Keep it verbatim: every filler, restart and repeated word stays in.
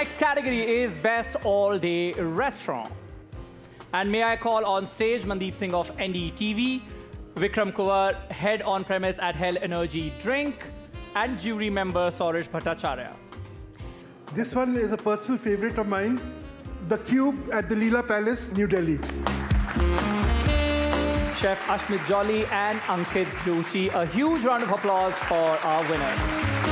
next category is Best All-Day Restaurant. And may I call on stage Mandeep Singh of N D T V, Vikram Kuwar, head on premise at Hell Energy Drink, and jury member Saurabh Bhattacharya. This one is a personal favorite of mine, The Cube at the Leela Palace, New Delhi. Chef Ashmit Jolly and Ankit Joshi. A huge round of applause for our winners.